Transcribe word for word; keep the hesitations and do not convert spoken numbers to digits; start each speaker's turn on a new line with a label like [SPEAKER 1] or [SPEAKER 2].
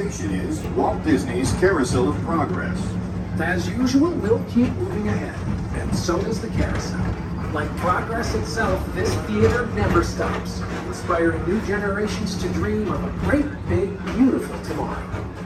[SPEAKER 1] destination is Walt Disney's Carousel of Progress.
[SPEAKER 2] As usual, we'll keep moving ahead, and so does the carousel. Like progress itself, this theater never stops, inspiring new generations to dream of a great, big, beautiful tomorrow.